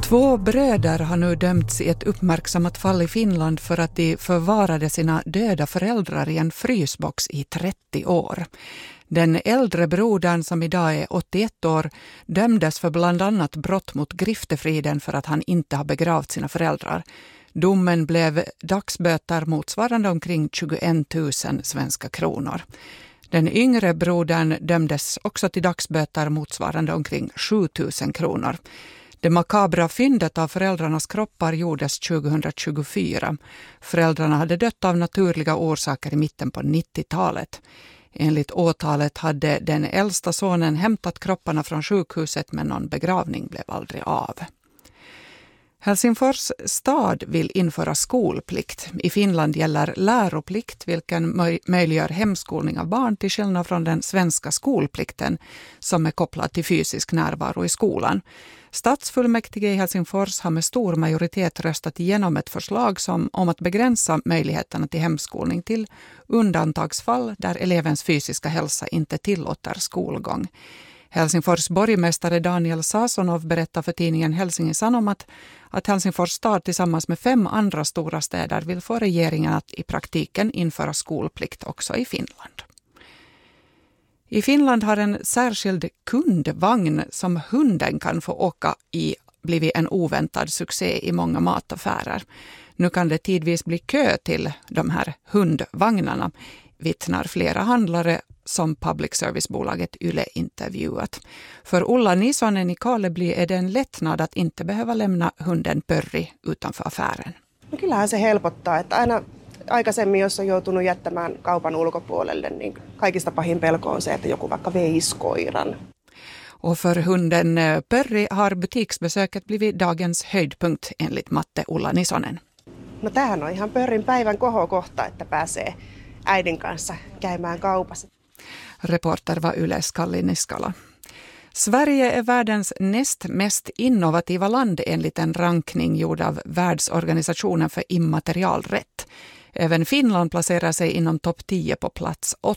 2 bröder har nu dömts i ett uppmärksammat fall i Finland för att de förvarade sina döda föräldrar i en frysbox i 30 år. Den äldre brodern, som idag är 81 år, dömdes för bland annat brott mot griftefriden för att han inte har begravt sina föräldrar. Domen blev dagsböter motsvarande omkring 21 000 svenska kronor. Den yngre brodern dömdes också till dagsböter motsvarande omkring 7 000 kronor. Det makabra fyndet av föräldrarnas kroppar gjordes 2024. Föräldrarna hade dött av naturliga orsaker i mitten på 90-talet. Enligt åtalet hade den äldsta sonen hämtat kropparna från sjukhuset, men någon begravning blev aldrig av. Helsingfors stad vill införa skolplikt. I Finland gäller läroplikt, vilken möjliggör hemskolning av barn till skillnad från den svenska skolplikten som är kopplad till fysisk närvaro i skolan. Stadsfullmäktige i Helsingfors har med stor majoritet röstat igenom ett förslag om att begränsa möjligheterna till hemskolning till undantagsfall där elevens fysiska hälsa inte tillåter skolgång. Helsingfors borgmästare Daniel Sasonov berättar för tidningen Helsingin Sanomat att Helsingfors stad tillsammans med 5 andra stora städer vill få regeringen att i praktiken införa skolplikt också i Finland. I Finland har en särskild kundvagn som hunden kan få åka i blivit en oväntad succé i många mataffärer. Nu kan det tidvis bli kö till de här hundvagnarna, vittnar flera handlare som public service-bolaget Yle intervjuat. För Ulla Nisonen i Karleby är det en lättnad att inte behöva lämna hunden Pörri utanför affären. No kyllähän se helpottaa, että aina aikaisemmin, jos on joutunut jättämään kaupan ulkopuolelle, niin kaikista pahin pelko on se, että joku vaikka veisi koiran. Och för hunden Pörri har butiksbesöket blivit dagens höjdpunkt enligt Matte Ulla Nisonen. No tämähän on ihan Pörrin päivän kohokohta, että pääsee äidin kanssa käymään kaupassa. Reporter var Yles Kalli Niskala. Sverige är världens näst mest innovativa land enligt en rankning gjord av Världsorganisationen för immaterialrätt. Även Finland placerar sig inom topp 10 på plats 8.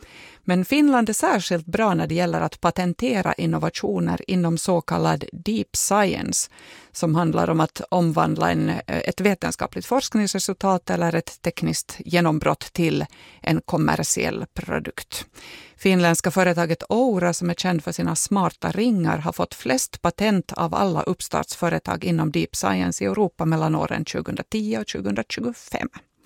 Men Finland är särskilt bra när det gäller att patentera innovationer inom så kallad deep science, som handlar om att omvandla ett vetenskapligt forskningsresultat eller ett tekniskt genombrott till en kommersiell produkt. Finländska företaget Oura, som är känd för sina smarta ringar, har fått flest patent av alla uppstartsföretag inom deep science i Europa mellan åren 2010 och 2025.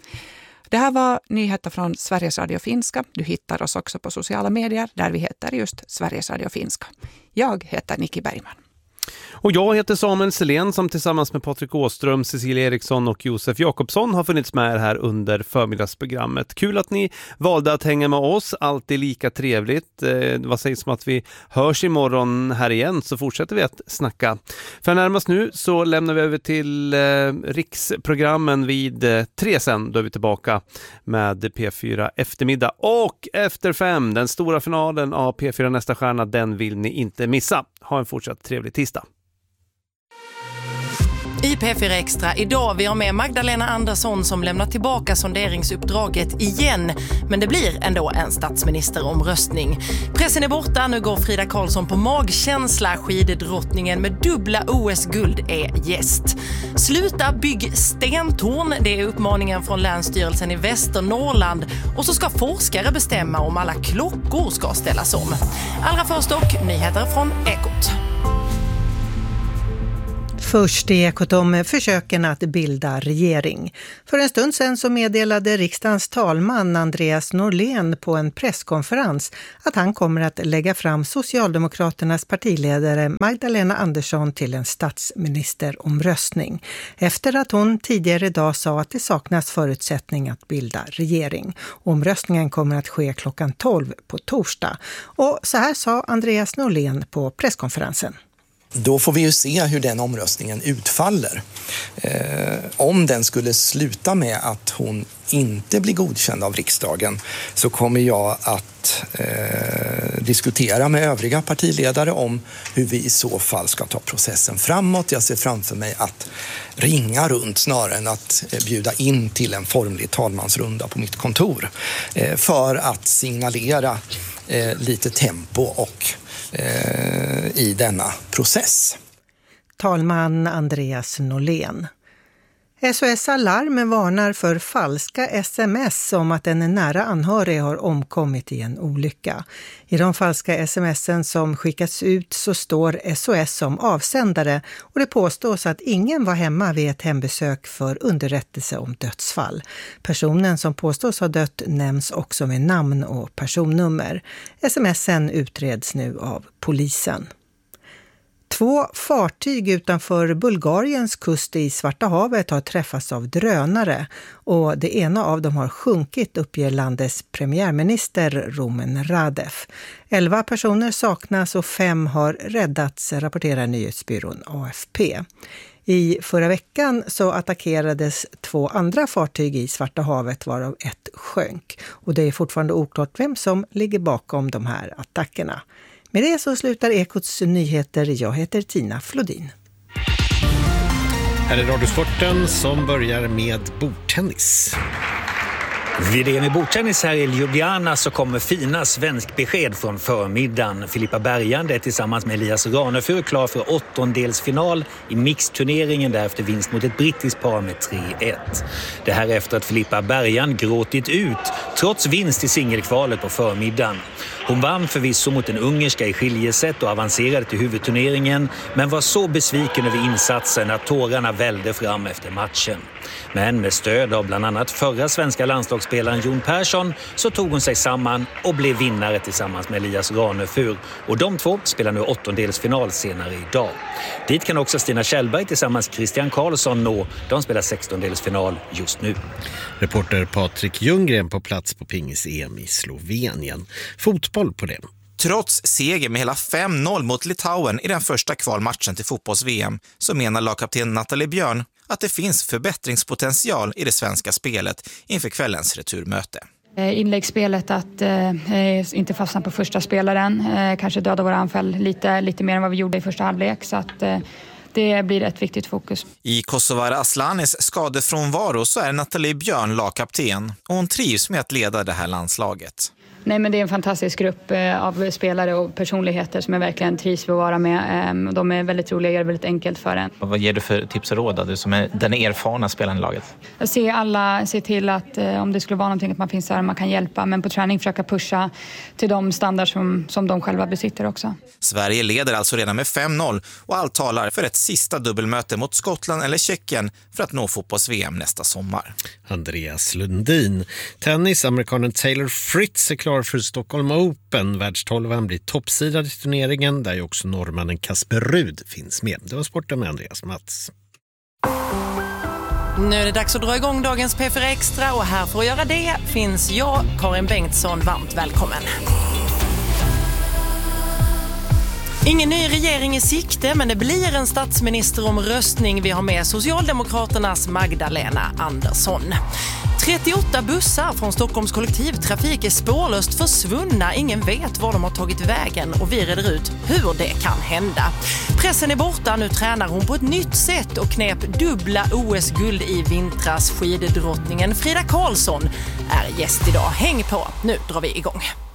Det här var nyheter från Sveriges Radio Finska. Du hittar oss också på sociala medier där vi heter just Sveriges Radio Finska. Jag heter Nikki Bergman. Och jag heter Samuel Selén som tillsammans med Patrik Åström, Cecilia Eriksson och Josef Jakobsson har funnits med här under förmiddagsprogrammet. Kul att ni valde att hänga med oss, alltid lika trevligt. Vad sägs om att vi hörs imorgon här igen, så fortsätter vi att snacka. För närmast nu så lämnar vi över till riksprogrammen vid 3 sen. Då är vi tillbaka med P4 eftermiddag. Och efter 5, den stora finalen av P4 Nästa stjärna, den vill ni inte missa. Ha en fortsatt trevlig tisdag. I P4 Extra idag vi har med Magdalena Andersson som lämnar tillbaka sonderingsuppdraget igen. Men det blir ändå en statsministeromröstning. Pressen är borta, nu går Frida Karlsson på magkänsla. Skiddrottningen med dubbla OS-guld är gäst. Sluta bygg stentorn, det är uppmaningen från Länsstyrelsen i Västernorrland. Och så ska forskare bestämma om alla klockor ska ställas om. Allra först dock nyheter från Ekot. Först i Ekot om försöken att bilda regering. För en stund sedan så meddelade riksdagens talman Andreas Norlén på en presskonferens att han kommer att lägga fram Socialdemokraternas partiledare Magdalena Andersson till en statsministeromröstning. Efter att hon tidigare idag sa att det saknas förutsättning att bilda regering. Omröstningen kommer att ske klockan 12 på torsdag. Och så här sa Andreas Norlén på presskonferensen. Då får vi ju se hur den omröstningen utfaller. Om den skulle sluta med att hon inte blir godkänd av riksdagen så kommer jag att diskutera med övriga partiledare om hur vi i så fall ska ta processen framåt. Jag ser framför mig att ringa runt snarare än att bjuda in till en formlig talmansrunda på mitt kontor för att signalera lite tempo och i denna process. talman Andreas Norlén. SOS Alarm varnar för falska sms om att en nära anhörig har omkommit i en olycka. I de falska sms'en som skickats ut så står SOS som avsändare och det påstås att ingen var hemma vid ett hembesök för underrättelse om dödsfall. Personen som påstås ha dött nämns också med namn och personnummer. Sms'en utreds nu av polisen. 2 fartyg utanför Bulgariens kust i Svarta havet har träffats av drönare och det ena av dem har sjunkit, uppger landets premiärminister Rumen Radev. 11 personer saknas och 5 har räddats, rapporterar nyhetsbyrån AFP. I förra veckan så attackerades 2 andra fartyg i Svarta havet varav ett sjönk och det är fortfarande oklart vem som ligger bakom de här attackerna. Med det så slutar Ekots nyheter. Jag heter Tina Flodin. Här är Radiosporten som börjar med bordtennis. Vid EM i bordtennis här i Ljubljana så kommer fina svensk besked från förmiddagen. Filippa Bergand är tillsammans med Elias Ranefur klar för 8-delsfinal i mixturneringen därefter vinst mot ett brittiskt par med 3-1. Det här efter att Filippa Bergand gråtit ut trots vinst i singelkvalet på förmiddagen. Hon vann förvisso mot en ungerska i skiljeset och avancerade till huvudturneringen men var så besviken över insatsen att tårarna vällde fram efter matchen. Men med stöd av bland annat förra svenska landslagsspelaren Jon Persson så tog hon sig samman och blev vinnare tillsammans med Elias Ranefur. Och de två spelar nu 8-delsfinal senare idag. Dit kan också Stina Kjellberg tillsammans med Christian Karlsson nå. De spelar 16-delsfinal just nu. Reporter Patrik Ljunggren på plats på pingis-EM i Slovenien. Fotboll på det. Trots seger med hela 5-0 mot Litauen i den första kvalmatchen till fotbolls-VM så menar lagkapten Nathalie Björn att det finns förbättringspotential i det svenska spelet inför kvällens returmöte. Inläggsspelet att inte fastna på första spelaren, kanske döda våra anfall lite mer än vad vi gjorde i första halvlek, så att det blir ett viktigt fokus. I Kosovare Aslanis skadefrånvaro så är Nathalie Björn lagkapten och hon trivs med att leda det här landslaget. Nej, men det är en fantastisk grupp av spelare och personligheter som jag verkligen trivs att vara med. De är väldigt roliga och gör det väldigt enkelt för en. Vad ger du för tips och råd, du som är den erfarna spelaren i laget? Jag ser till att om det skulle vara någonting att man finns där och man kan hjälpa. Men på träning försöka pusha till de standard som de själva besitter också. Sverige leder alltså redan med 5-0 och allt talar för ett sista dubbelmöte mot Skottland eller Tjeckien för att nå fotbolls-VM nästa sommar. Andreas Lundin. Tennis, amerikanen Taylor Fritz är klar för Stockholm Open. Världstolvan blir toppsidad i turneringen där ju också norrmannen Kasper Rud finns med. Det var sporten med Andreas Mats. Nu är det dags att dra igång dagens P4 Extra och här för att göra det finns jag, Karin Bengtsson, varmt välkommen. Ingen ny regering i sikte, men det blir en statsministeromröstning. Vi har med Socialdemokraternas Magdalena Andersson. 38 bussar från Stockholms kollektivtrafik är spårlöst försvunna. Ingen vet var de har tagit vägen och vi reder ut hur det kan hända. Pressen är borta, nu tränar hon på ett nytt sätt och knep dubbla OS-guld i vintras. Skiddrottningen Frida Karlsson är gäst idag. Häng på, nu drar vi igång.